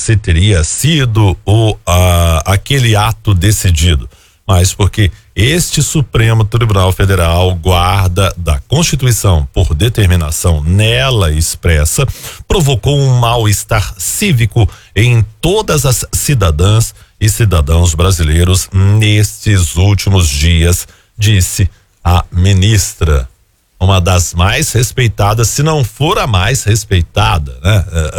se teria sido aquele ato decidido, mas porque este Supremo Tribunal Federal, guarda da Constituição por determinação nela expressa, provocou um mal-estar cívico em todas as cidadãs e cidadãos brasileiros nestes últimos dias, disse a ministra, uma das mais respeitadas, se não for a mais respeitada, né?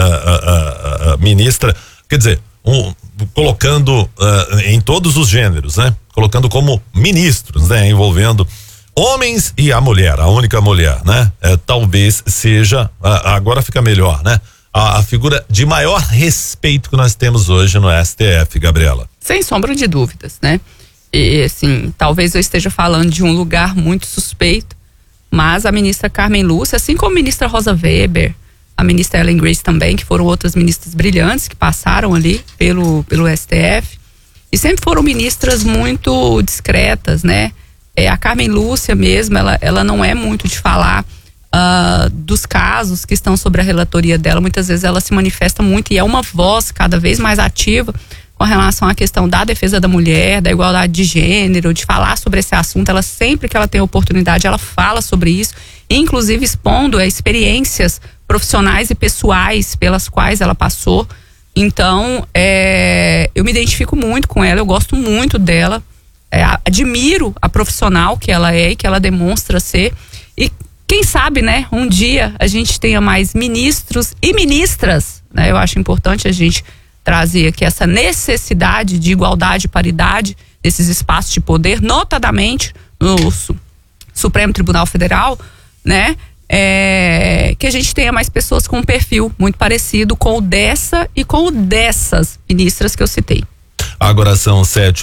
A ministra, quer dizer, colocando em todos os gêneros, né? Colocando como ministros, né? Envolvendo homens e a mulher, a única mulher, né? Talvez seja, agora fica melhor, né? A figura de maior respeito que nós temos hoje no STF, Gabriela. Sem sombra de dúvidas, né? E assim, talvez eu esteja falando de um lugar muito suspeito, mas a ministra Carmen Lúcia, assim como a ministra Rosa Weber, a ministra Ellen Grace também, que foram outras ministras brilhantes que passaram ali pelo STF, e sempre foram ministras muito discretas, né? A Carmen Lúcia mesmo, ela não é muito de falar dos casos que estão sobre a relatoria dela. Muitas vezes ela se manifesta muito e é uma voz cada vez mais ativa com relação à questão da defesa da mulher, da igualdade de gênero, de falar sobre esse assunto. Ela, sempre que ela tem oportunidade, ela fala sobre isso, inclusive expondo experiências profissionais e pessoais pelas quais ela passou. Então, eu me identifico muito com ela, eu gosto muito dela, admiro a profissional que ela é e que ela demonstra ser. E quem sabe, né, um dia a gente tenha mais ministros e ministras, né? Eu acho importante a gente trazer aqui essa necessidade de igualdade e paridade desses espaços de poder, notadamente no Supremo Tribunal Federal, né? Que a gente tenha mais pessoas com um perfil muito parecido com o dessa e com o dessas ministras que eu citei. Agora são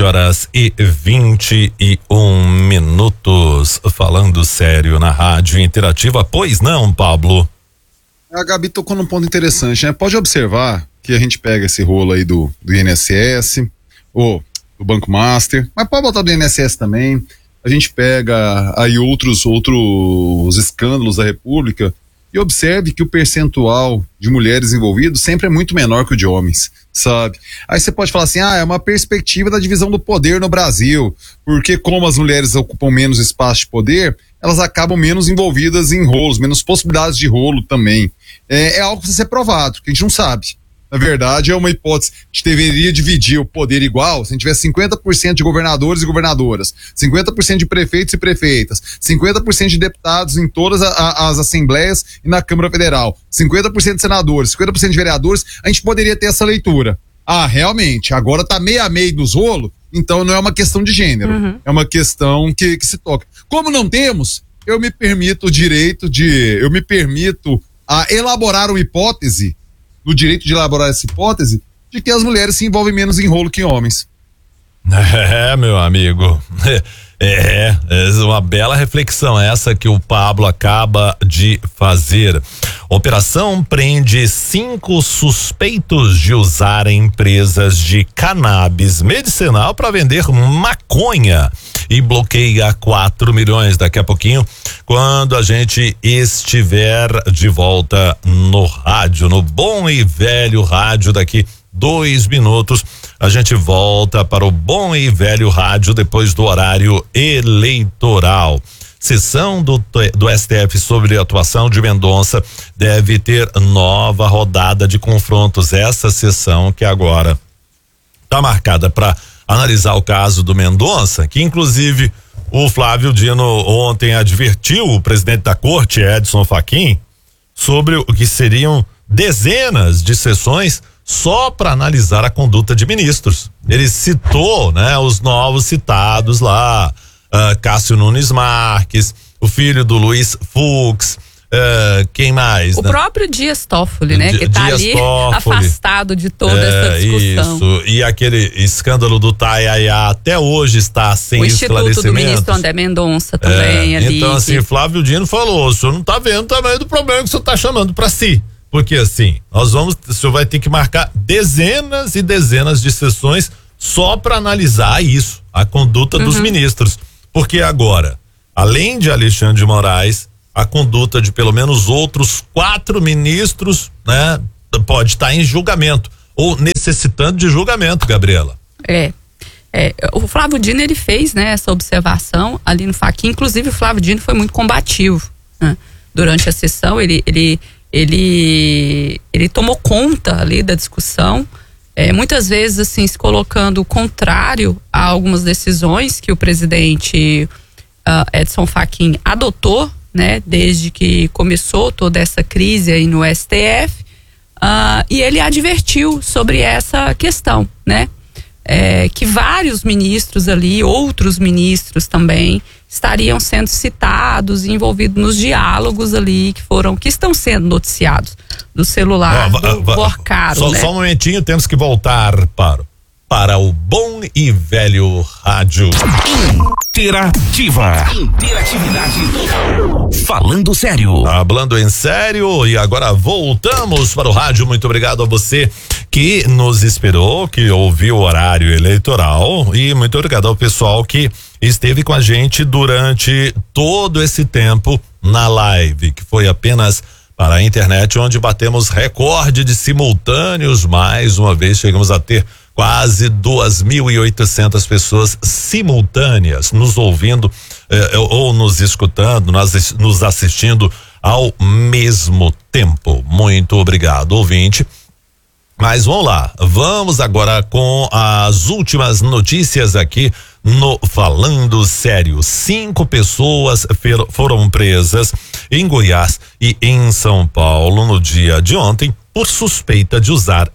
7h21, falando sério na Rádio Interativa. Pois não, Pablo? A Gabi tocou num ponto interessante, né? Pode observar que a gente pega esse rolo aí do INSS, ou do Banco Master, mas pode botar do INSS também. A gente pega aí outros escândalos da República e observe que o percentual de mulheres envolvidas sempre é muito menor que o de homens, sabe? Aí você pode falar assim, é uma perspectiva da divisão do poder no Brasil, porque como as mulheres ocupam menos espaço de poder, elas acabam menos envolvidas em rolos, menos possibilidades de rolo também. É algo que precisa ser provado, que a gente não sabe. Na verdade, é uma hipótese. A gente deveria dividir o poder igual se a gente tiver 50% de governadores e governadoras, 50% de prefeitos e prefeitas, 50% de deputados em todas as assembleias e na Câmara Federal, 50% de senadores, 50% de vereadores, a gente poderia ter essa leitura. Realmente, agora tá meio a meio dos rolos, então não é uma questão de gênero, é uma questão que se toca. Como não temos, eu me permito elaborar uma hipótese, no direito de elaborar essa hipótese, de que as mulheres se envolvem menos em rolo que homens. Meu amigo, é uma bela reflexão essa que o Pablo acaba de fazer. Operação prende 5 suspeitos de usar empresas de cannabis medicinal para vender maconha e bloqueia 4 milhões. Daqui a pouquinho, quando a gente estiver de volta no rádio, no bom e velho rádio, daqui 2 minutos, a gente volta para o bom e velho rádio depois do horário eleitoral. Sessão do STF sobre a atuação de Mendonça deve ter nova rodada de confrontos. Essa sessão que agora está marcada para analisar o caso do Mendonça, que inclusive o Flávio Dino ontem advertiu o presidente da corte, Edson Fachin, sobre o que seriam dezenas de sessões só para analisar a conduta de ministros. Ele citou, né, os novos citados lá, Cássio Nunes Marques, o filho do Luiz Fux, quem mais? O próprio Dias Toffoli, né? Que tá ali afastado de toda essa discussão. Isso, e aquele escândalo do Taiaiá até hoje está sem esclarecimento. O Instituto do ministro André Mendonça também ali. Então assim, Flávio Dino falou, o senhor não tá vendo o tamanho do problema que o senhor tá chamando para si. Porque assim, o senhor vai ter que marcar dezenas e dezenas de sessões só para analisar isso, a conduta dos ministros. Porque agora, além de Alexandre de Moraes, a conduta de pelo menos outros 4 ministros, né, pode estar em julgamento. ou necessitando de julgamento, Gabriela. O Flávio Dino, ele fez, né, essa observação ali no Fachin. Inclusive, o Flávio Dino foi muito combativo, né? Durante a sessão, ele tomou conta ali da discussão, muitas vezes assim, se colocando contrário a algumas decisões que o presidente Edson Fachin adotou, né, desde que começou toda essa crise aí no STF, e ele advertiu sobre essa questão, né, que vários ministros ali, outros ministros também, estariam sendo citados e envolvidos nos diálogos ali que estão sendo noticiados do celular do Borcaro, né? Só um momentinho, temos que voltar para o bom e velho rádio. Interatividade total. Falando sério. Falando em sério, e agora voltamos para o rádio. Muito obrigado a você que nos esperou, que ouviu o horário eleitoral, e muito obrigado ao pessoal que esteve com a gente durante todo esse tempo na live, que foi apenas para a internet, onde batemos recorde de simultâneos. Mais uma vez chegamos a ter quase 2.800 pessoas simultâneas nos ouvindo ou nos escutando, nos assistindo ao mesmo tempo. Muito obrigado, ouvinte. Mas vamos lá, vamos agora com as últimas notícias aqui no Falando Sério. 5 pessoas foram presas em Goiás e em São Paulo no dia de ontem por suspeita de usar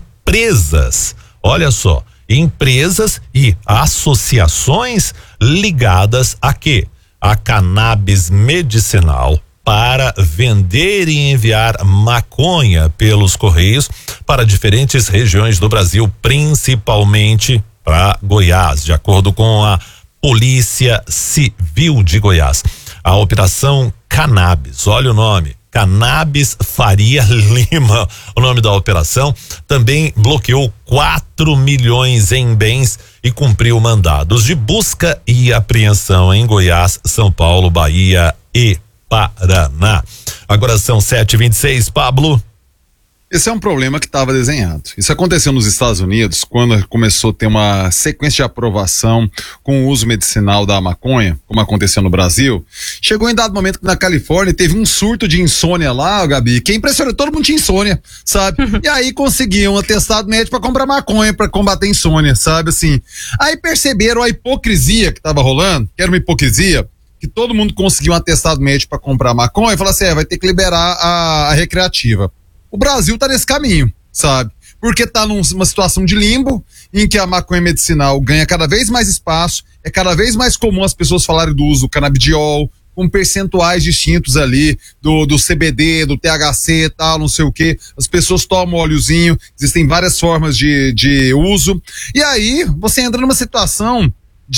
empresas. Olha só, empresas e associações ligadas a quê? A cannabis medicinal, para vender e enviar maconha pelos correios para diferentes regiões do Brasil, principalmente para Goiás, de acordo com a Polícia Civil de Goiás. A Operação Cannabis, olha o nome, Cannabis Faria Lima, o nome da operação, também bloqueou 4 milhões em bens e cumpriu mandados de busca e apreensão em Goiás, São Paulo, Bahia e Paraná. Agora são 7h26, Pablo. Esse é um problema que estava desenhado. Isso aconteceu nos Estados Unidos, quando começou a ter uma sequência de aprovação com o uso medicinal da maconha, como aconteceu no Brasil. Chegou em dado momento que na Califórnia teve um surto de insônia lá, Gabi, que impressionou, todo mundo tinha insônia, sabe? E aí conseguiam um atestado médico para comprar maconha, para combater insônia, sabe assim? Aí perceberam a hipocrisia que estava rolando, que era uma hipocrisia, que todo mundo conseguiu um atestado médico para comprar maconha e falaram assim, vai ter que liberar a recreativa. O Brasil tá nesse caminho, sabe? Porque tá numa situação de limbo, em que a maconha medicinal ganha cada vez mais espaço, é cada vez mais comum as pessoas falarem do uso do canabidiol, com percentuais distintos ali, do CBD, do THC e tal, não sei o que. As pessoas tomam óleozinho, existem várias formas de uso. E aí, você entra numa situação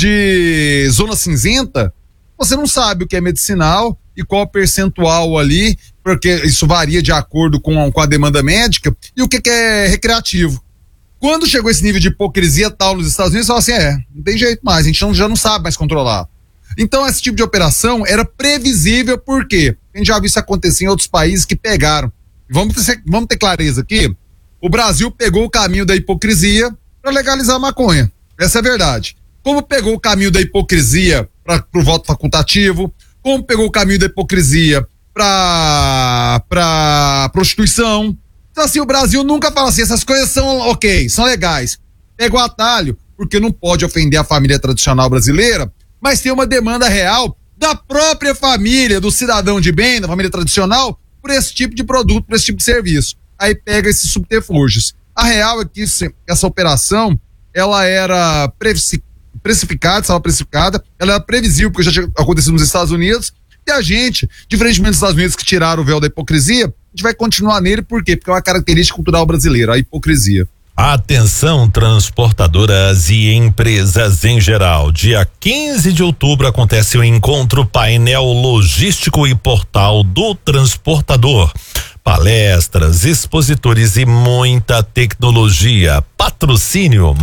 de zona cinzenta, você não sabe o que é medicinal e qual o percentual ali, porque isso varia de acordo com a demanda médica, e o que é recreativo. Quando chegou esse nível de hipocrisia tal nos Estados Unidos, falaram assim, não tem jeito mais, a gente já não sabe mais controlar. Então esse tipo de operação era previsível, porque a gente já viu isso acontecer em outros países que pegaram. Vamos ter clareza aqui, o Brasil pegou o caminho da hipocrisia para legalizar a maconha, essa é a verdade. Como pegou o caminho da hipocrisia para o voto facultativo, como pegou o caminho da hipocrisia pra prostituição. Então assim, o Brasil nunca fala assim, essas coisas são ok, são legais. Pega o atalho, porque não pode ofender a família tradicional brasileira, mas tem uma demanda real da própria família, do cidadão de bem, da família tradicional, por esse tipo de produto, por esse tipo de serviço. Aí pega esses subterfúgios. A real é que essa operação, ela era estava precificada, ela era previsível, porque já tinha acontecido nos Estados Unidos, e a gente, diferentemente dos Estados Unidos que tiraram o véu da hipocrisia, a gente vai continuar nele, por quê? Porque é uma característica cultural brasileira, a hipocrisia. Atenção, transportadoras e empresas em geral. Dia 15 de outubro acontece o encontro Painel Logístico e Portal do Transportador. Palestras, expositores e muita tecnologia. Patrocínio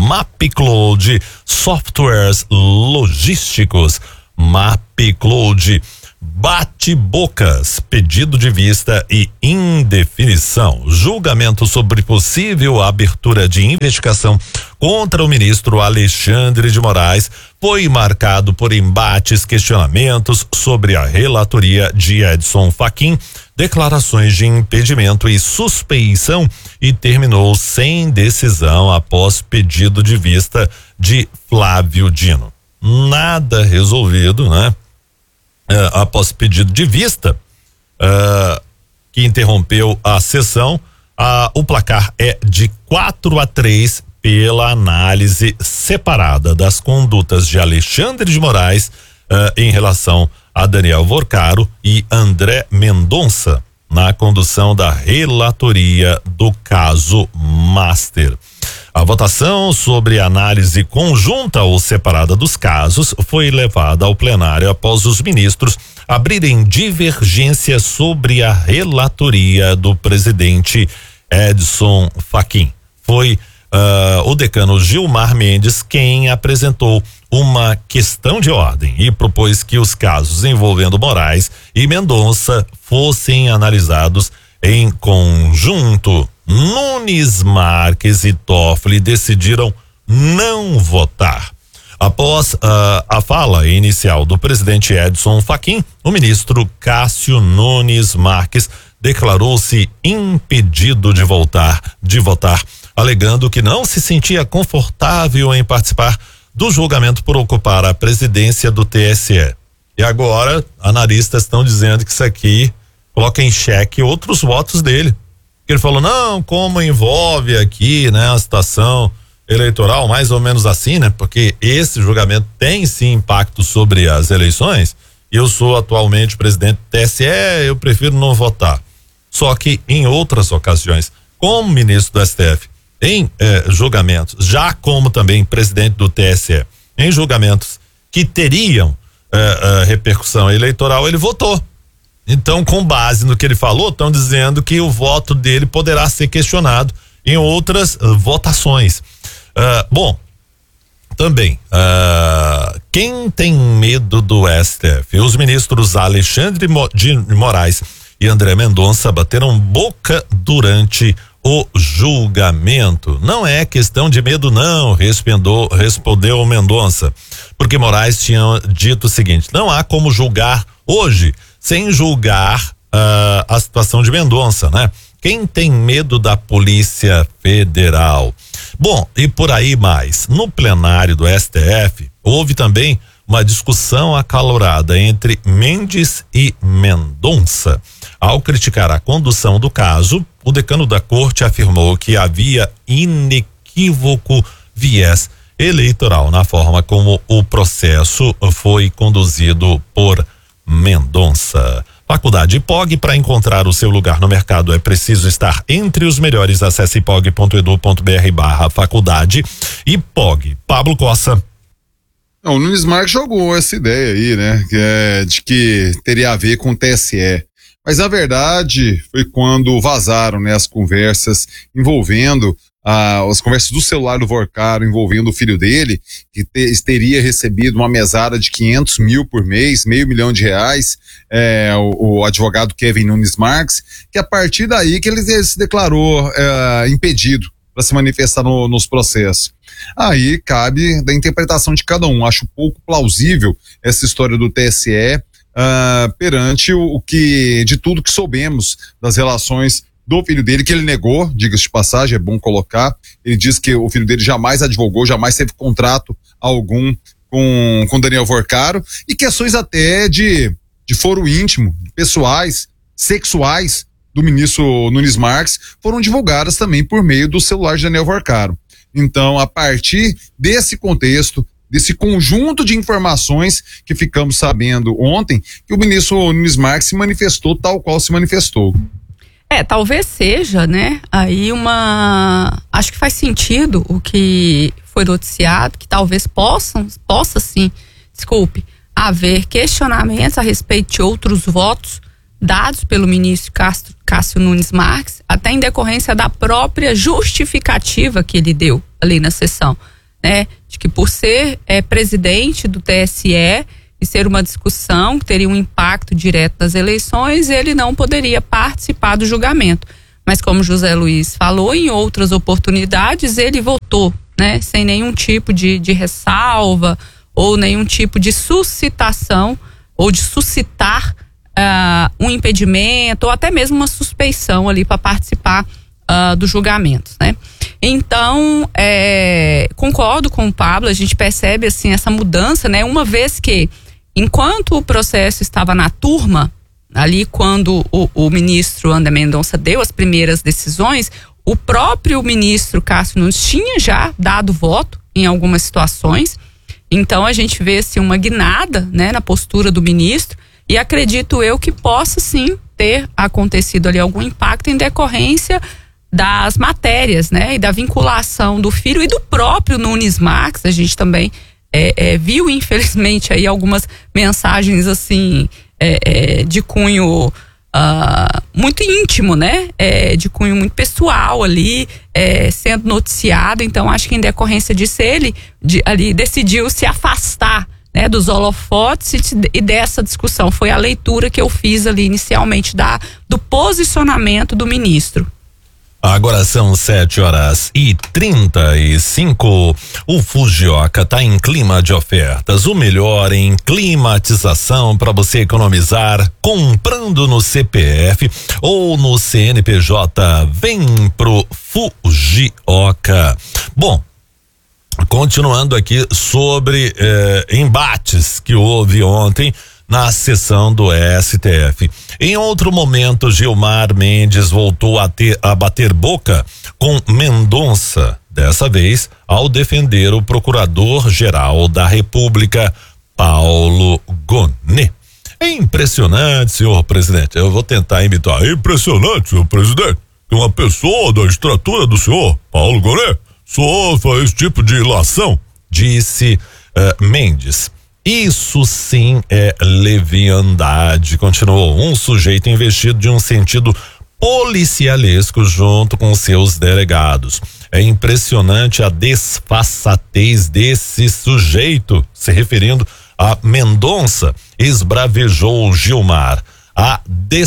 MapCloud, softwares logísticos. MapCloud. Bate-bocas, pedido de vista e indefinição. Julgamento sobre possível abertura de investigação contra o ministro Alexandre de Moraes foi marcado por embates, questionamentos sobre a relatoria de Edson Fachin, declarações de impedimento e suspeição, e terminou sem decisão após pedido de vista de Flávio Dino. Nada resolvido, né? Após pedido de vista, que interrompeu a sessão, o placar é de 4-3 pela análise separada das condutas de Alexandre de Moraes em relação a Daniel Vorcaro e André Mendonça na condução da relatoria do caso Master. A votação sobre a análise conjunta ou separada dos casos foi levada ao plenário após os ministros abrirem divergência sobre a relatoria do presidente Edson Fachin. Foi o decano Gilmar Mendes quem apresentou uma questão de ordem e propôs que os casos envolvendo Moraes e Mendonça fossem analisados em conjunto. Nunes Marques e Toffoli decidiram não votar. Após a fala inicial do presidente Edson Fachin, o ministro Cássio Nunes Marques declarou-se impedido de votar, alegando que não se sentia confortável em participar do julgamento por ocupar a presidência do TSE. E agora, analistas estão dizendo que isso aqui coloca em xeque outros votos dele. Ele falou, não, como envolve aqui, né, a situação eleitoral, mais ou menos assim, né? Porque esse julgamento tem sim impacto sobre as eleições. Eu sou atualmente presidente do TSE, eu prefiro não votar. Só que em outras ocasiões, como ministro do STF, em julgamentos, já como também presidente do TSE, em julgamentos que teriam repercussão eleitoral, ele votou. Então, com base no que ele falou, estão dizendo que o voto dele poderá ser questionado em outras votações. Bom, também, quem tem medo do STF? Os ministros Alexandre de Moraes e André Mendonça bateram boca durante o julgamento. Não é questão de medo, não, respondeu Mendonça, porque Moraes tinha dito o seguinte: não há como julgar hoje sem julgar a situação de Mendonça, né? Quem tem medo da Polícia Federal? Bom, e por aí mais. No plenário do STF, houve também uma discussão acalorada entre Mendes e Mendonça. Ao criticar a condução do caso, o decano da corte afirmou que havia inequívoco viés eleitoral na forma como o processo foi conduzido por Mendonça. Faculdade POG, para encontrar o seu lugar no mercado é preciso estar entre os melhores. Acesse pog.edu.br/faculdade e POG. Pablo Cossa. Não, o Nunes Marques jogou essa ideia aí, né? De que teria a ver com o TSE. Mas a verdade foi quando vazaram, né, as conversas envolvendo as conversas do celular do Vorcaro envolvendo o filho dele, que teria recebido uma mesada de 500 mil por mês, R$500 mil, o advogado Kevin Nunes Marques, que a partir daí que ele se declarou impedido para se manifestar nos processos. Aí cabe da interpretação de cada um. Acho pouco plausível essa história do TSE perante de tudo que soubemos das relações do filho dele, que ele negou, diga-se de passagem, é bom colocar. Ele diz que o filho dele jamais advogou, jamais teve contrato algum com Daniel Vorcaro, e questões até de foro íntimo, pessoais, sexuais do ministro Nunes Marques foram divulgadas também por meio do celular de Daniel Vorcaro. Então, a partir desse contexto, desse conjunto de informações que ficamos sabendo ontem, que o ministro Nunes Marques se manifestou tal qual se manifestou. Talvez seja, né, aí acho que faz sentido o que foi noticiado, que talvez possa sim, haver questionamentos a respeito de outros votos dados pelo ministro Cássio Nunes Marques, até em decorrência da própria justificativa que ele deu ali na sessão, né, de que por ser presidente do TSE, e ser uma discussão que teria um impacto direto nas eleições, ele não poderia participar do julgamento. Mas como José Luiz falou, em outras oportunidades ele votou, né, sem nenhum tipo de ressalva ou nenhum tipo de suscitação ou de suscitar um impedimento ou até mesmo uma suspeição ali para participar dos julgamentos, né? Então, concordo com o Pablo, a gente percebe assim essa mudança, né? Uma vez que, enquanto o processo estava na turma, ali quando o ministro André Mendonça deu as primeiras decisões, o próprio ministro Cássio Nunes tinha já dado voto em algumas situações. Então a gente vê assim uma guinada, né, na postura do ministro, e acredito eu que possa sim ter acontecido ali algum impacto em decorrência das matérias, né, e da vinculação do filho e do próprio Nunes Marques. A gente também viu infelizmente aí algumas mensagens assim de cunho muito íntimo, né, de cunho muito pessoal ali, sendo noticiado. Então acho que em decorrência disso ele ali decidiu se afastar, né, dos holofotes e dessa discussão. Foi a leitura que eu fiz ali inicialmente do posicionamento do ministro. Agora são 7h35. O Fujioka tá em clima de ofertas. O melhor em climatização para você economizar comprando no CPF ou no CNPJ. Vem pro Fujioka. Bom, continuando aqui sobre embates que houve ontem na sessão do STF. Em outro momento, Gilmar Mendes voltou a bater boca com Mendonça, dessa vez ao defender o Procurador-Geral da República, Paulo Gonet. É impressionante, senhor presidente. Eu vou tentar imitar. É impressionante, senhor presidente, que uma pessoa da estatura do senhor, Paulo Gonet, sofra esse tipo de ilação, disse Mendes. Isso sim é leviandade, continuou. Um sujeito investido de um sentido policialesco junto com seus delegados. É impressionante a desfaçatez desse sujeito, se referindo a Mendonça, esbravejou Gilmar. A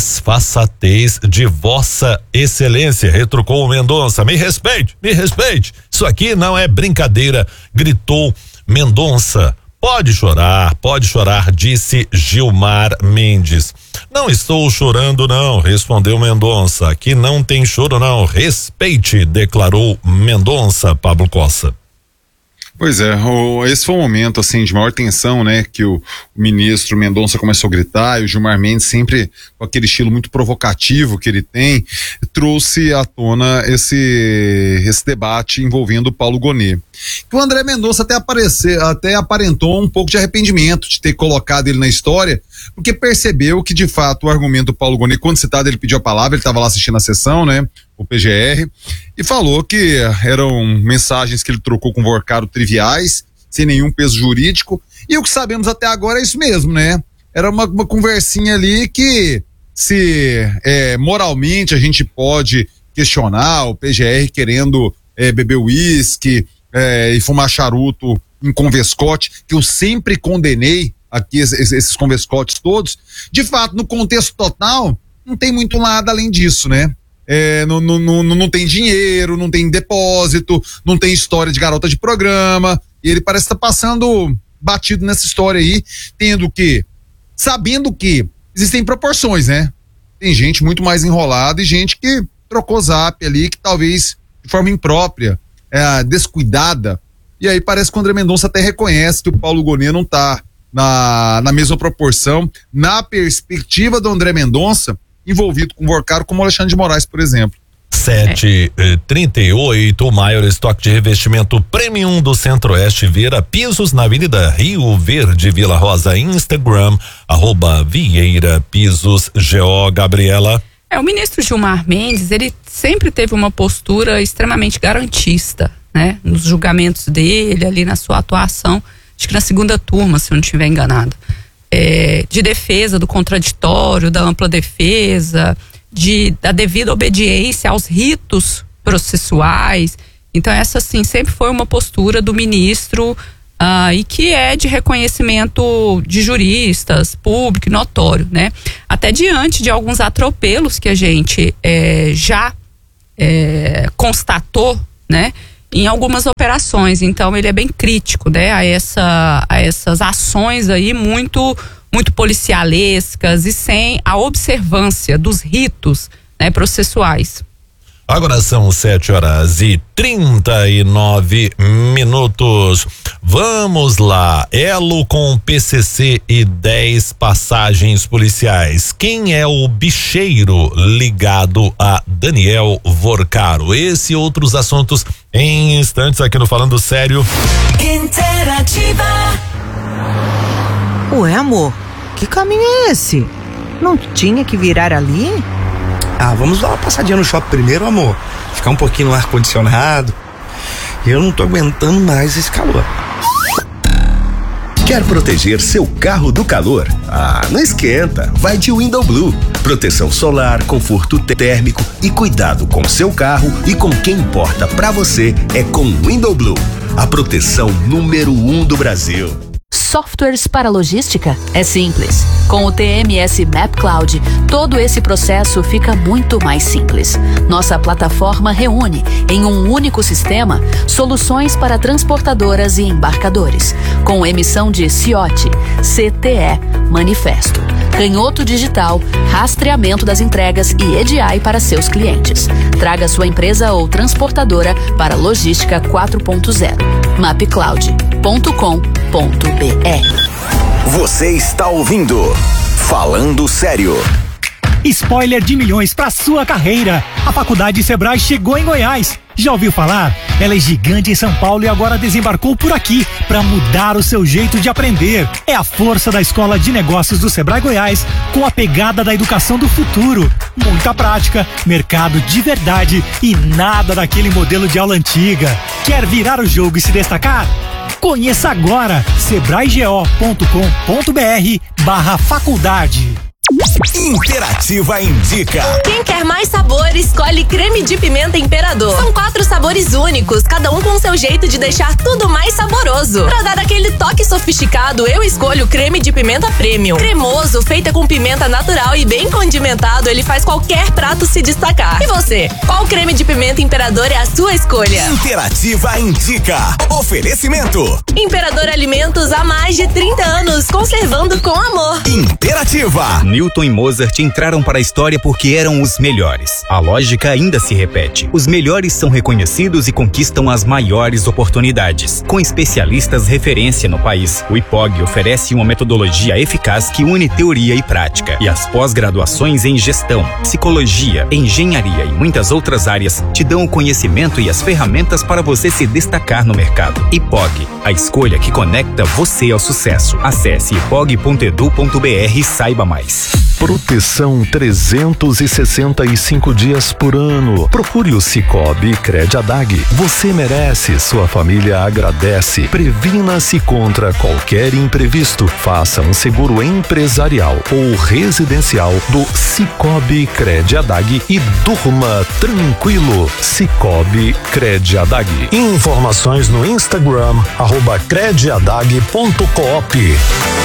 desfaçatez de Vossa Excelência, retrucou Mendonça. Me respeite, isso aqui não é brincadeira, gritou Mendonça. Pode chorar, disse Gilmar Mendes. Não estou chorando não, respondeu Mendonça. Aqui não tem choro não, respeite, declarou Mendonça. Pablo Cossa. Pois é, esse foi um momento assim de maior tensão, né, que o ministro Mendonça começou a gritar, e o Gilmar Mendes, sempre com aquele estilo muito provocativo que ele tem, trouxe à tona esse debate envolvendo o Paulo Gonet. Que o André Mendonça até aparentou um pouco de arrependimento de ter colocado ele na história, porque percebeu que de fato o argumento do Paulo Gonet, quando citado, ele pediu a palavra, ele estava lá assistindo a sessão, né, o PGR, e falou que eram mensagens que ele trocou com o Vorcaro triviais, sem nenhum peso jurídico, e o que sabemos até agora é isso mesmo, né? Era uma conversinha ali que, se moralmente a gente pode questionar o PGR querendo beber uísque e fumar charuto em convescote, que eu sempre condenei aqui esses convescotes todos, de fato, no contexto total, não tem muito nada além disso, né? Não tem dinheiro, não tem depósito, não tem história de garota de programa, e ele parece estar passando batido nessa história aí, sabendo que existem proporções, né? Tem gente muito mais enrolada e gente que trocou zap ali, que talvez de forma imprópria, descuidada, e aí parece que o André Mendonça até reconhece que o Paulo Gonet não tá na mesma proporção, na perspectiva do André Mendonça, envolvido com o Vorcaro, como o Alexandre de Moraes, por exemplo. 7h38, o maior estoque de revestimento premium do Centro-Oeste Vieira Pisos na Avenida Rio Verde, Vila Rosa, Instagram, @Vieira Pisos GO. Gabriela. O ministro Gilmar Mendes, ele sempre teve uma postura extremamente garantista, né? Nos julgamentos dele, ali na sua atuação, acho que na segunda turma, se eu não estiver enganado. De defesa do contraditório, da ampla defesa, da devida obediência aos ritos processuais. Então essa sim sempre foi uma postura do ministro e que é de reconhecimento de juristas, público, notório, né? Até diante de alguns atropelos que a gente já constatou, né? Em algumas operações. Então ele é bem crítico, né? A essas ações aí muito policialescas e sem a observância dos ritos, né, processuais. Agora são 7h39. Vamos lá. Elo com PCC e 10 passagens policiais. Quem é o bicheiro ligado a Daniel Vorcaro? Esse e outros assuntos em instantes aqui no Falando Sério. Interativa. Ué, amor, que caminho é esse? Não tinha que virar ali? Vamos dar uma passadinha no shopping primeiro, amor. Ficar um pouquinho no ar-condicionado. Eu não tô aguentando mais esse calor. Quer proteger seu carro do calor? Não esquenta, vai de Window Blue. Proteção solar, conforto térmico e cuidado com seu carro e com quem importa pra você é com Window Blue, a proteção número 1 do Brasil. Softwares para logística? É simples. Com o TMS Map Cloud, todo esse processo fica muito mais simples. Nossa plataforma reúne, em um único sistema, soluções para transportadoras e embarcadores, com emissão de CIOT, CTE, manifesto, canhoto digital, rastreamento das entregas e EDI para seus clientes. Traga sua empresa ou transportadora para Logística 4.0. mapcloud.com.br. Você está ouvindo Falando Sério. Spoiler de milhões para sua carreira. A Faculdade Sebrae chegou em Goiás. Já ouviu falar? Ela é gigante em São Paulo e agora desembarcou por aqui para mudar o seu jeito de aprender. É a força da Escola de Negócios do Sebrae Goiás com a pegada da educação do futuro. Muita prática, mercado de verdade e nada daquele modelo de aula antiga. Quer virar o jogo e se destacar? Conheça agora sebraego.com.br/faculdade. Interativa indica. Quem quer mais sabor, escolhe creme de pimenta Imperador. São 4 sabores únicos, cada um com seu jeito de deixar tudo mais saboroso. Pra dar aquele toque sofisticado, eu escolho creme de pimenta Premium. Cremoso, feita com pimenta natural e bem condimentado, ele faz qualquer prato se destacar. E você, qual creme de pimenta Imperador é a sua escolha? Interativa indica. Oferecimento. Imperador Alimentos há mais de 30 anos, conservando com amor. Interativa. Newton e Mozart entraram para a história porque eram os melhores. A lógica ainda se repete. Os melhores são reconhecidos e conquistam as maiores oportunidades. Com especialistas referência no país, o IPOG oferece uma metodologia eficaz que une teoria e prática. E as pós-graduações em gestão, psicologia, engenharia e muitas outras áreas te dão o conhecimento e as ferramentas para você se destacar no mercado. IPOG, a escolha que conecta você ao sucesso. Acesse ipog.edu.br e saiba mais. Proteção 365 dias por ano. Procure o Cicobi Crediadag. Você merece, sua família agradece. Previna-se contra qualquer imprevisto. Faça um seguro empresarial ou residencial do Cicobi Crediadag e durma tranquilo. Cicobi Crediadag. Informações no Instagram @crediadag.coop.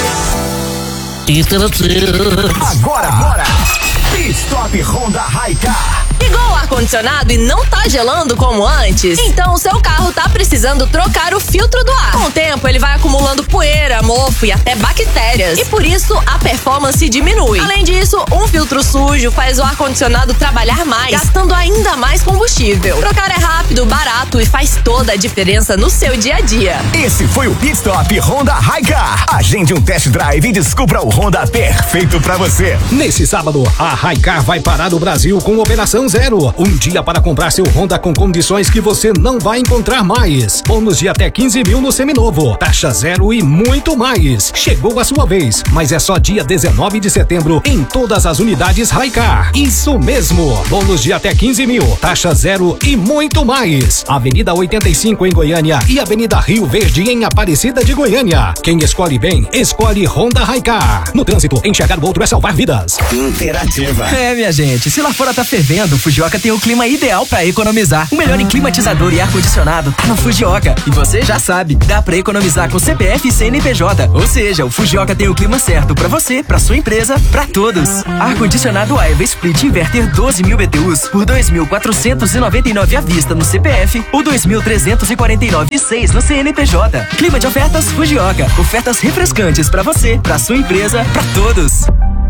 Agora. Stop Honda Hicar. Ligou o ar-condicionado e não tá gelando como antes? Então o seu carro tá precisando trocar o filtro do ar. Com o tempo, ele vai acumulando poeira, mofo e até bactérias. E por isso, a performance diminui. Além disso, um filtro sujo faz o ar-condicionado trabalhar mais, gastando ainda mais combustível. Trocar é rápido, barato e faz toda a diferença no seu dia a dia. Esse foi o Pit Stop Honda Hicar. Agende um test drive e descubra o Honda perfeito pra você. Nesse sábado, a Hicar vai parar o Brasil com Operação Zero. Um dia para comprar seu Honda com condições que você não vai encontrar mais. Bônus de até 15 mil no seminovo, taxa zero e muito mais. Chegou a sua vez, mas é só dia 19 de setembro em todas as unidades Hicar. Isso mesmo, bônus de até 15 mil, taxa zero e muito mais. Avenida 85 em Goiânia e Avenida Rio Verde em Aparecida de Goiânia. Quem escolhe bem, escolhe Honda Hicar. No trânsito, enxergar o outro é salvar vidas. Interativa. Minha gente, se lá fora tá fervendo, o Fujioka tem o clima ideal pra economizar. O melhor em climatizador e ar-condicionado tá no Fujioka. Fujioka. E você já sabe, dá pra economizar com CPF e CNPJ. Ou seja, o Fujioka tem o clima certo pra você, pra sua empresa, pra todos. Ar-condicionado Aiva Split Inverter 12.000 BTUs por 2.499 à vista no CPF ou 2.349,6 no CNPJ. Clima de ofertas Fujioka. Ofertas refrescantes pra você, pra sua empresa, pra todos.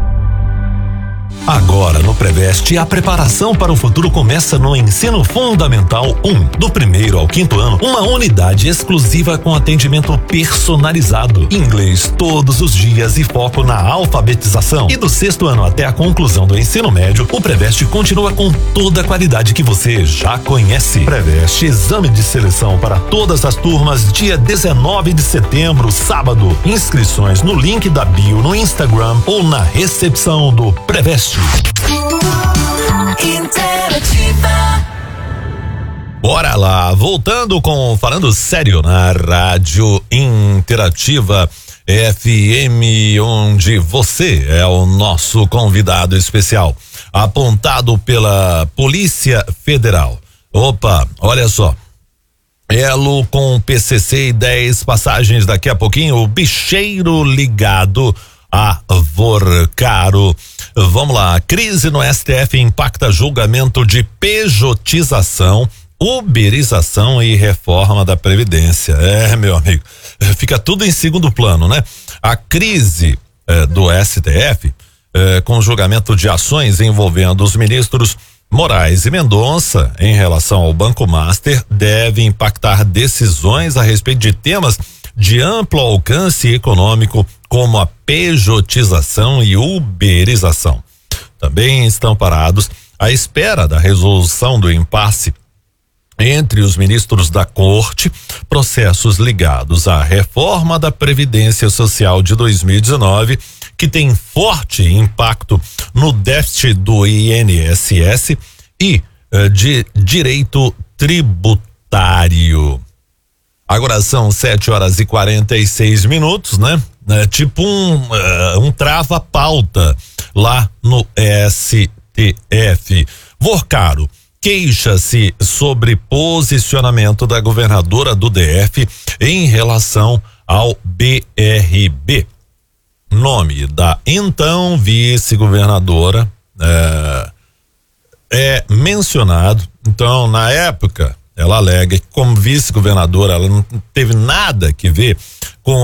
Agora no Preveste, a preparação para o futuro começa no Ensino Fundamental 1, do 1º ao 5º ano, uma unidade exclusiva com atendimento personalizado, inglês todos os dias e foco na alfabetização. E do 6º ano até a conclusão do ensino médio, o Preveste continua com toda a qualidade que você já conhece. Preveste, exame de seleção para todas as turmas, dia 19 de setembro, sábado. Inscrições no link da bio no Instagram ou na recepção do Preveste. Interativa. Bora lá, voltando com Falando Sério na Rádio Interativa FM, onde você é o nosso convidado especial, apontado pela Polícia Federal. Opa, olha só. Elo com PCC e 10 passagens daqui a pouquinho, o bicheiro ligado a Vorcaro. Vamos lá, crise no STF impacta julgamento de pejotização, uberização e reforma da Previdência. Meu amigo, fica tudo em segundo plano, né? A crise do STF com julgamento de ações envolvendo os ministros Moraes e Mendonça em relação ao Banco Master deve impactar decisões a respeito de temas de amplo alcance econômico, como a pejotização e uberização. Também estão parados à espera da resolução do impasse entre os ministros da Corte, processos ligados à reforma da Previdência Social de 2019, que tem forte impacto no déficit do INSS e de direito tributário. Agora são 7h46, né? Tipo um trava-pauta lá no STF. Vorcaro queixa-se sobre posicionamento da governadora do DF em relação ao BRB. Nome da então vice-governadora é mencionado. Então, na época, ela alega que como vice-governadora ela não teve nada que ver com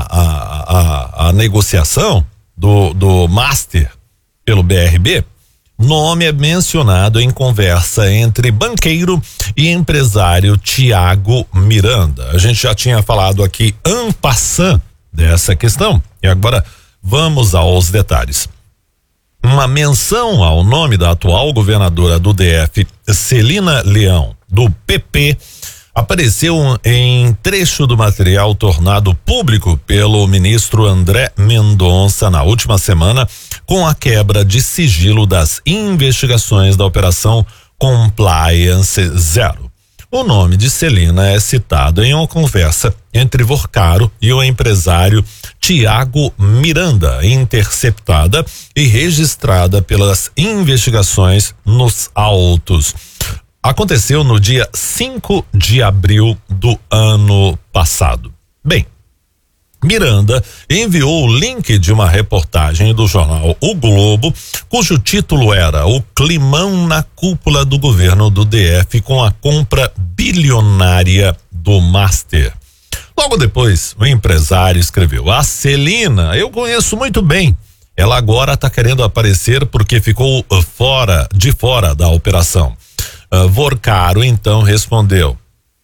a negociação do Master pelo BRB. Nome é mencionado em conversa entre banqueiro e empresário Tiago Miranda. A gente já tinha falado aqui en passant dessa questão e agora vamos aos detalhes. Uma menção ao nome da atual governadora do DF, Celina Leão, do PP, apareceu em trecho do material tornado público pelo ministro André Mendonça na última semana, com a quebra de sigilo das investigações da Operação Compliance Zero. O nome de Celina é citado em uma conversa entre Vorcaro e o empresário Tiago Miranda, interceptada e registrada pelas investigações nos autos. Aconteceu no dia 5 de abril do ano passado. Bem, Miranda enviou o link de uma reportagem do jornal O Globo, cujo título era "O climão na cúpula do governo do DF com a compra bilionária do Master". Logo depois, o empresário escreveu: "A Celina, eu conheço muito bem. Ela agora está querendo aparecer porque ficou de fora da operação". Vorcaro então respondeu,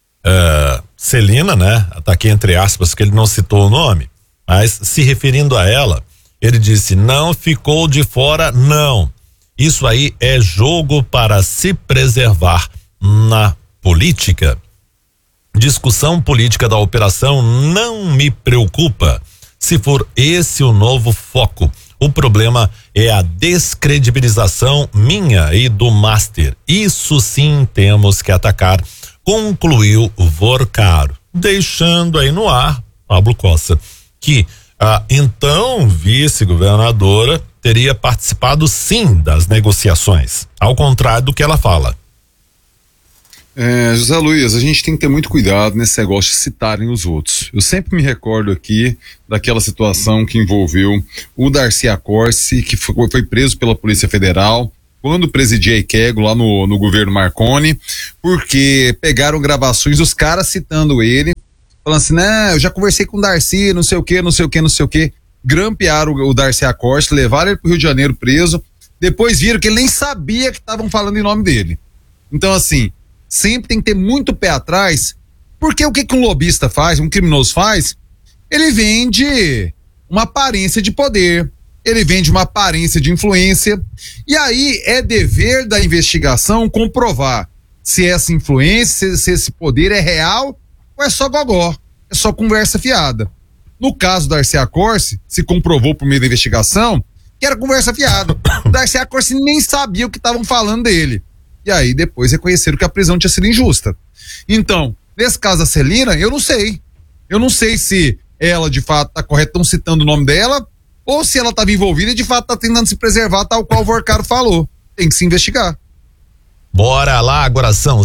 Celina, né? Tá aqui entre aspas que ele não citou o nome, mas se referindo a ela, ele disse: "Não ficou de fora, não. Isso aí é jogo para se preservar na política. Discussão política da operação não me preocupa, se for esse o novo foco. O problema é a descredibilização minha e do Master. Isso sim temos que atacar", concluiu Vorcaro, deixando aí no ar, Pablo Costa, que a então vice-governadora teria participado sim das negociações, ao contrário do que ela fala. José Luiz, a gente tem que ter muito cuidado nesse negócio de citarem os outros. Eu sempre me recordo aqui daquela situação que envolveu o Darcy Accorsi, que foi preso pela Polícia Federal quando presidia a IQEGO lá no governo Marconi, porque pegaram gravações dos caras citando ele, falando assim, né, eu já conversei com o Darcy, não sei o que, grampearam o Darcy Accorsi, levaram ele pro Rio de Janeiro preso, depois viram que ele nem sabia que estavam falando em nome dele. Então, assim, sempre tem que ter muito pé atrás, porque o que um lobista faz, um criminoso faz, ele vende uma aparência de poder, ele vende uma aparência de influência, e aí é dever da investigação comprovar se essa influência, se esse poder é real ou é só gogó, é só conversa fiada. No caso do Darcy Accorsi, se comprovou por meio da investigação que era conversa fiada. O Darcy Accorsi nem sabia o que estavam falando dele. E aí depois reconheceram que a prisão tinha sido injusta. Então, nesse caso da Celina, eu não sei. Eu não sei se ela de fato está correta, estão citando o nome dela, ou se ela estava envolvida e de fato está tentando se preservar, tal qual o Vorcaro falou. Tem que se investigar. Bora lá, agora são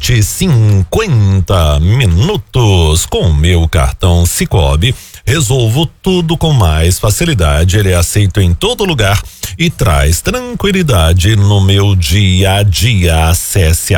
7h50 com o meu cartão Sicoob. Resolvo tudo com mais facilidade. Ele é aceito em todo lugar e traz tranquilidade no meu dia a dia. Acesse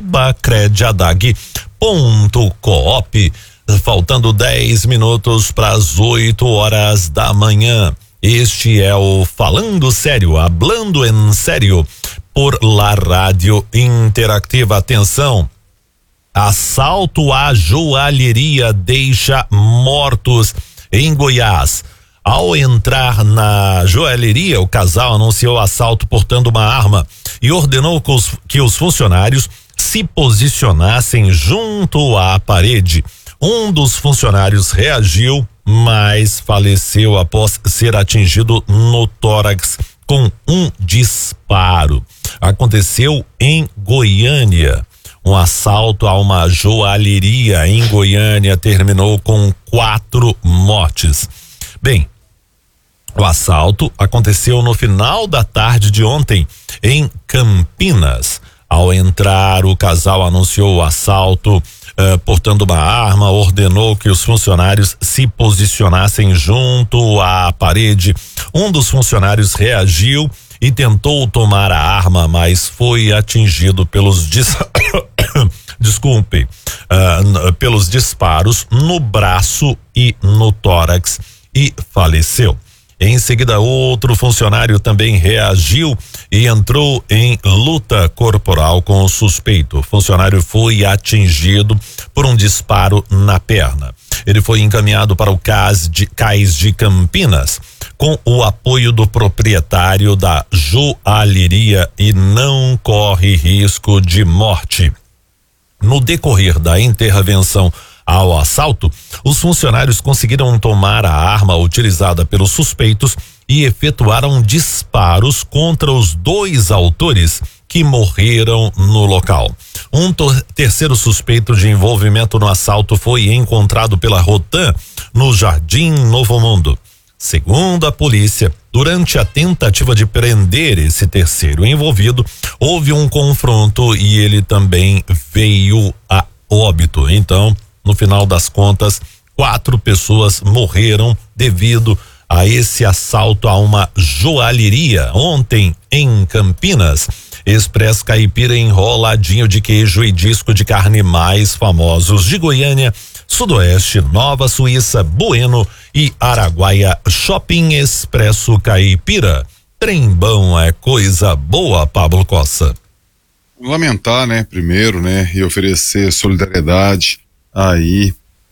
@crediadag.coop. Faltando 10 minutos para as 8h da manhã. Este é o Falando Sério, Hablando em Sério, por La Rádio Interactiva. Atenção, assalto à joalheria deixa mortos em Goiás. Ao entrar na joalheria, o casal anunciou assalto portando uma arma e ordenou que os funcionários se posicionassem junto à parede. Um dos funcionários reagiu, mas faleceu após ser atingido no tórax com um disparo. Aconteceu em Goiânia. Um assalto a uma joalheria em Goiânia terminou com 4 mortes. Bem, o assalto aconteceu no final da tarde de ontem em Campinas. Ao entrar, o casal anunciou o assalto portando uma arma, ordenou que os funcionários se posicionassem junto à parede. Um dos funcionários reagiu e tentou tomar a arma, mas foi atingido pelos pelos disparos no braço e no tórax e faleceu. Em seguida, outro funcionário também reagiu e entrou em luta corporal com o suspeito. O funcionário foi atingido por um disparo na perna. Ele foi encaminhado para o CAIS de Campinas com o apoio do proprietário da joalheria e não corre risco de morte. No decorrer da intervenção ao assalto, os funcionários conseguiram tomar a arma utilizada pelos suspeitos e efetuaram disparos contra os 2 autores que morreram no local. Um terceiro suspeito de envolvimento no assalto foi encontrado pela Rotan no Jardim Novo Mundo. Segundo a polícia, durante a tentativa de prender esse terceiro envolvido, houve um confronto e ele também veio a óbito. Então, no final das contas, 4 pessoas morreram devido a esse assalto a uma joalheria ontem em Campinas. Expresso Caipira, enroladinho de queijo e disco de carne mais famosos de Goiânia, Sudoeste, Nova Suíça, Bueno e Araguaia. Shopping Expresso Caipira. Trembão é coisa boa, Pablo Cossa. Lamentar, né, primeiro, né, e oferecer solidariedade aí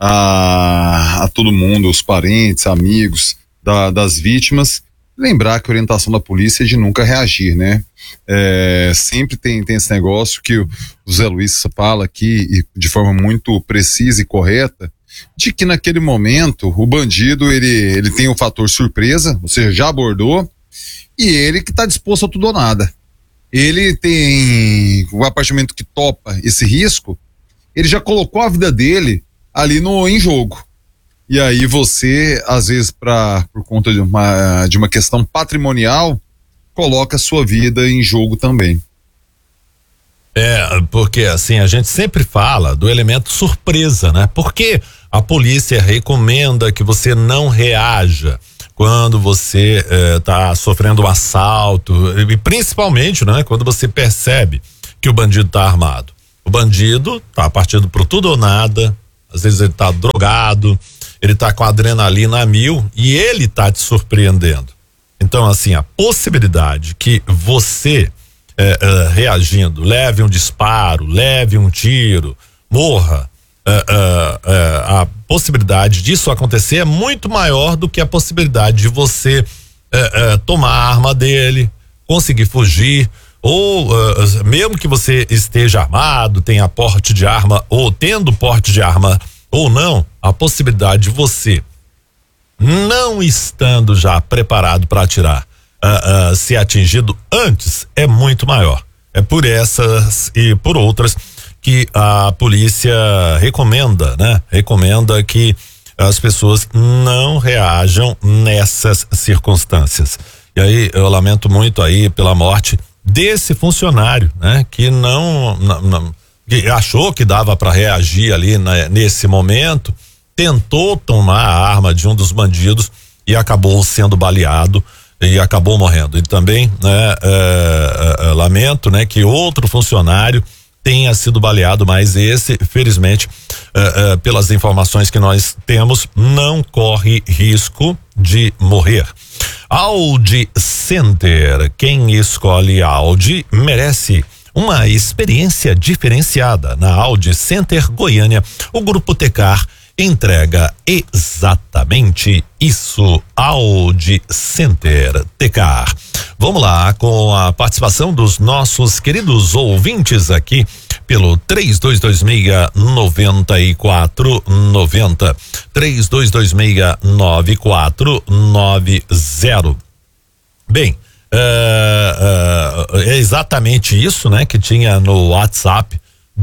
a todo mundo, os parentes, amigos das vítimas. Lembrar que a orientação da polícia é de nunca reagir, né? Sempre tem esse negócio que o Zé Luiz fala aqui de forma muito precisa e correta, de que naquele momento o bandido ele tem o fator surpresa, ou seja, já abordou, e ele que está disposto a tudo ou nada. Ele tem o apartamento que topa esse risco, ele já colocou a vida dele ali em jogo. E aí você, às vezes, por conta de uma questão patrimonial, coloca a sua vida em jogo também. Porque assim, a gente sempre fala do elemento surpresa, né? Porque a polícia recomenda que você não reaja quando você tá sofrendo um assalto e principalmente, né? Quando você percebe que o bandido tá armado. O bandido tá partindo pro tudo ou nada, às vezes ele tá drogado, ele tá com a adrenalina a 1000 e ele tá te surpreendendo. Então, assim, a possibilidade que você reagindo, leve um disparo, leve um tiro, morra, a possibilidade disso acontecer é muito maior do que a possibilidade de você tomar a arma dele, conseguir fugir, ou mesmo que você esteja armado, tenha porte de arma, ou tendo porte de arma ou não, a possibilidade de você, não estando já preparado para atirar, ser atingido antes é muito maior. É por essas e por outras que a polícia recomenda, né? Recomenda que as pessoas não reajam nessas circunstâncias. E aí eu lamento muito aí pela morte desse funcionário, né? Que que achou que dava para reagir ali nesse momento, tentou tomar a arma de um dos bandidos e acabou sendo baleado e acabou morrendo. E também, né, lamento, né, que outro funcionário tenha sido baleado, mas esse, felizmente, pelas informações que nós temos, não corre risco de morrer. Audi Center, quem escolhe Audi merece uma experiência diferenciada. Na Audi Center Goiânia, o Grupo Tecar entrega exatamente isso. Audi Center Tecar. Vamos lá com a participação dos nossos queridos ouvintes aqui pelo 3226-9490. 3226-9490. Bem, é exatamente isso, né, que tinha no WhatsApp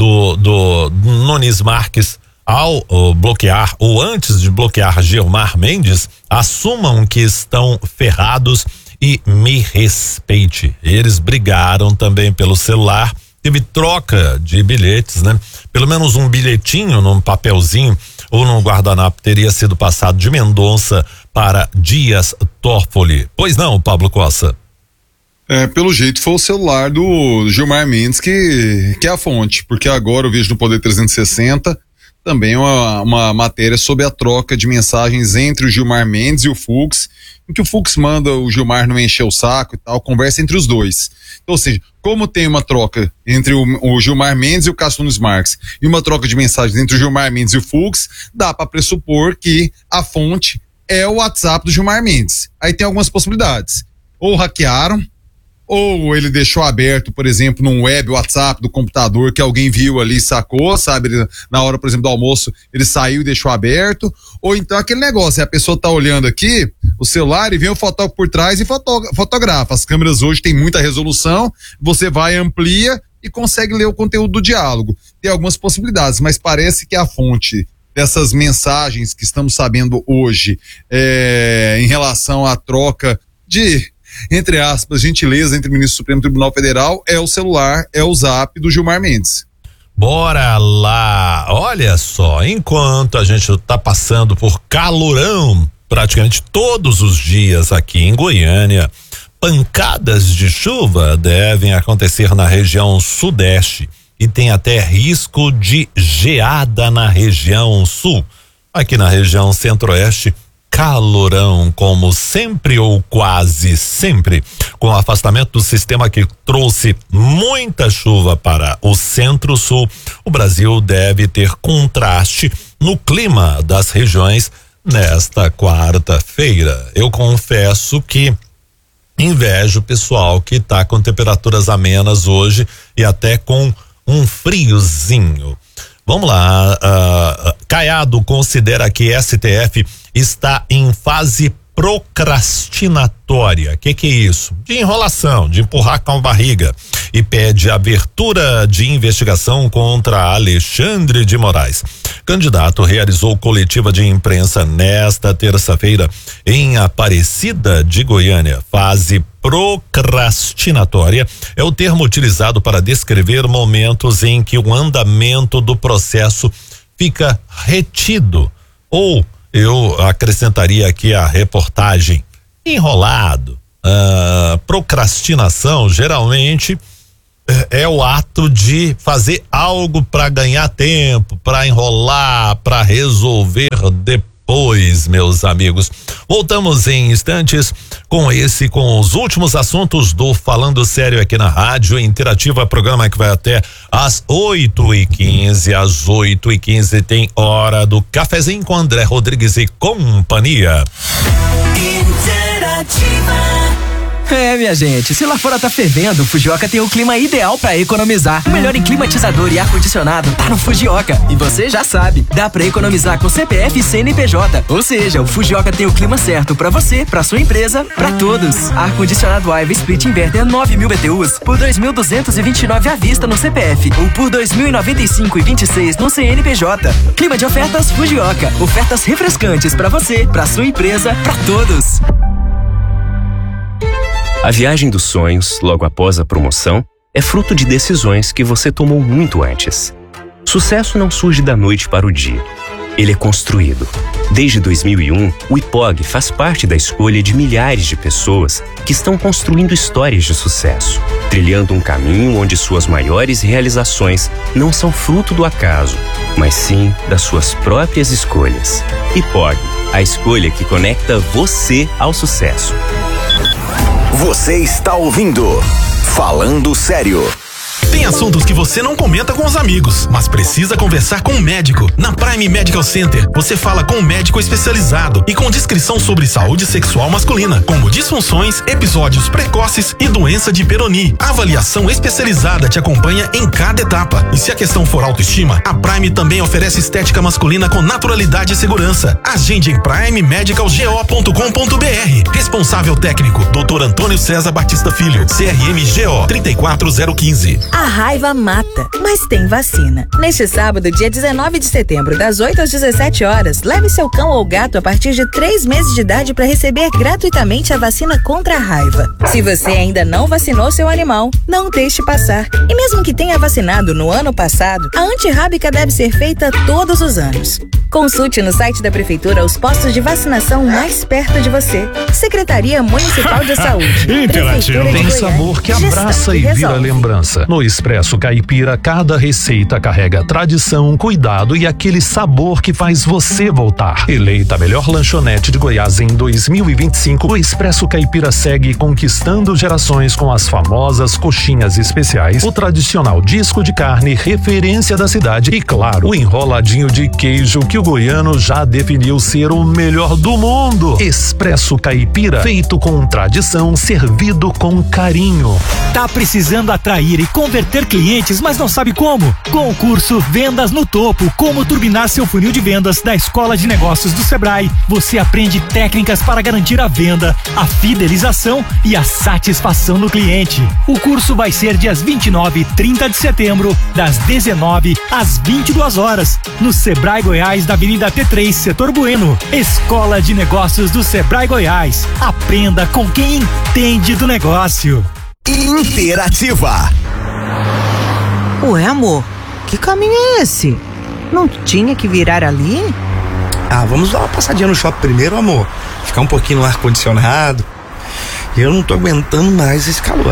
do Nunes Marques. Ao bloquear ou antes de bloquear Gilmar Mendes, assumam que estão ferrados e me respeite. Eles brigaram também pelo celular, teve troca de bilhetes, né? Pelo menos um bilhetinho num papelzinho ou num guardanapo teria sido passado de Mendonça para Dias Toffoli. Pois não, Pablo Costa? Pelo jeito foi o celular do Gilmar Mendes que é a fonte, porque agora eu vejo no Poder 360 também uma matéria sobre a troca de mensagens entre o Gilmar Mendes e o Fux, em que o Fux manda o Gilmar não encher o saco e tal, conversa entre os dois. Então, ou seja, como tem uma troca entre o Gilmar Mendes e o Cássio Nunes Marques e uma troca de mensagens entre o Gilmar Mendes e o Fux, dá para pressupor que a fonte é o WhatsApp do Gilmar Mendes. Aí tem algumas possibilidades. Ou hackearam, ou ele deixou aberto, por exemplo, num web WhatsApp do computador que alguém viu ali e sacou, sabe? Na hora, por exemplo, do almoço, ele saiu e deixou aberto. Ou então aquele negócio, a pessoa tá olhando aqui, o celular, e vem o fotógrafo por trás e fotografa. As câmeras hoje têm muita resolução, você vai, amplia e consegue ler o conteúdo do diálogo. Tem algumas possibilidades, mas parece que a fonte dessas mensagens que estamos sabendo hoje em relação à troca de, entre aspas, gentileza entre o ministro do Supremo Tribunal Federal é o celular, é o zap do Gilmar Mendes. Bora lá, olha só, enquanto a gente tá passando por calorão praticamente todos os dias aqui em Goiânia, pancadas de chuva devem acontecer na região sudeste e tem até risco de geada na região sul. Aqui na região centro-oeste, calorão como sempre ou quase sempre, com o afastamento do sistema que trouxe muita chuva para o centro-sul. O Brasil deve ter contraste no clima das regiões nesta quarta-feira. Eu confesso que invejo o pessoal que está com temperaturas amenas hoje e até com um friozinho. Vamos lá, Caiado considera que STF está em fase procrastinatória. Que é isso? De enrolação, de empurrar com a barriga, e pede abertura de investigação contra Alexandre de Moraes. Candidato realizou coletiva de imprensa nesta terça-feira em Aparecida de Goiânia. Fase procrastinatória é o termo utilizado para descrever momentos em que o andamento do processo fica retido, ou eu acrescentaria aqui a reportagem, enrolado. Procrastinação geralmente é o ato de fazer algo para ganhar tempo, para enrolar, para resolver depois, meus amigos. Voltamos em instantes com os últimos assuntos do Falando Sério aqui na Rádio Interativa, programa que vai até às 8h15. Às 8h15 tem hora do cafezinho com André Rodrigues e companhia. Minha gente, se lá fora tá fervendo, o Fujioka tem o clima ideal pra economizar. O melhor em climatizador e ar-condicionado tá no Fujioka. E você já sabe, dá pra economizar com CPF e CNPJ. Ou seja, o Fujioka tem o clima certo pra você, pra sua empresa, pra todos. Ar-condicionado Aiva Split Inverter 9.000 BTUs por 2.229 à vista no CPF ou por 2.095,26 no CNPJ. Clima de ofertas Fujioka. Ofertas refrescantes pra você, pra sua empresa, pra todos. A viagem dos sonhos, logo após a promoção, é fruto de decisões que você tomou muito antes. Sucesso não surge da noite para o dia. Ele é construído. Desde 2001, o IPOG faz parte da escolha de milhares de pessoas que estão construindo histórias de sucesso, trilhando um caminho onde suas maiores realizações não são fruto do acaso, mas sim das suas próprias escolhas. IPOG, a escolha que conecta você ao sucesso. Você está ouvindo Falando Sério. Tem assuntos que você não comenta com os amigos, mas precisa conversar com um médico. Na Prime Medical Center, você fala com um médico especializado e com descrição sobre saúde sexual masculina, como disfunções, episódios precoces e doença de Peyronie. A avaliação especializada te acompanha em cada etapa. E se a questão for autoestima, a Prime também oferece estética masculina com naturalidade e segurança. Agende em primemedicalgo.com.br. Responsável técnico, Dr. Antônio César Batista Filho, CRM GO 34015. A raiva mata, mas tem vacina. Neste sábado, dia 19 de setembro, das 8 às 17 horas, leve seu cão ou gato a partir de 3 meses de idade para receber gratuitamente a vacina contra a raiva. Se você ainda não vacinou seu animal, não deixe passar. E mesmo que tenha vacinado no ano passado, a antirrábica deve ser feita todos os anos. Consulte no site da Prefeitura os postos de vacinação mais perto de você. Secretaria Municipal de Saúde. Interativo. Tem sabor que abraça e vira lembrança. No Expresso Caipira, cada receita carrega tradição, cuidado e aquele sabor que faz você voltar. Eleita a melhor lanchonete de Goiás em 2025, o Expresso Caipira segue conquistando gerações com as famosas coxinhas especiais, o tradicional disco de carne, referência da cidade e, claro, o enroladinho de queijo que o goiano já definiu ser o melhor do mundo. Expresso Caipira, feito com tradição, servido com carinho. Tá precisando atrair e converter clientes, mas não sabe como? Com o curso Vendas no Topo, como turbinar seu funil de vendas da Escola de Negócios do Sebrae, você aprende técnicas para garantir a venda, a fidelização e a satisfação no cliente. O curso vai ser dias 29 e 30 de setembro, das 19 às 22 horas, no Sebrae Goiás, da Avenida T3, Setor Bueno. Escola de Negócios do Sebrae Goiás. Aprenda com quem entende do negócio. Interativa. Ué, amor, que caminho é esse? Não tinha que virar ali? Vamos dar uma passadinha no shopping primeiro, amor. Ficar um pouquinho no ar-condicionado. Eu não tô aguentando mais esse calor.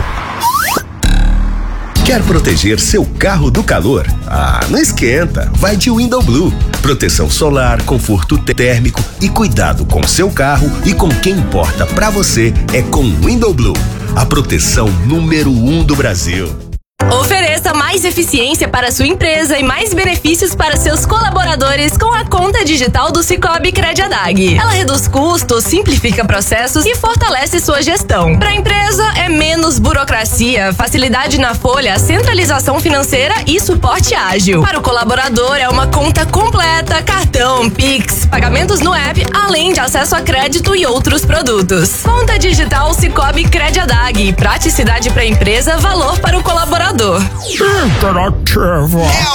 Quer proteger seu carro do calor? Não esquenta, vai de Window Blue. Proteção solar, conforto térmico e cuidado com seu carro e com quem importa pra você é com Window Blue, a proteção número 1 do Brasil. Ofereça mais eficiência para sua empresa e mais benefícios para seus colaboradores com a conta digital do Sicoob Crediadag. Ela reduz custos, simplifica processos e fortalece sua gestão. Para a empresa é menos burocracia, facilidade na folha, centralização financeira e suporte ágil. Para o colaborador é uma conta completa, cartão, Pix, pagamentos no app, além de acesso a crédito e outros produtos. Conta digital Sicoob Crediadag. Praticidade para a empresa, valor para o colaborador. Interativo. É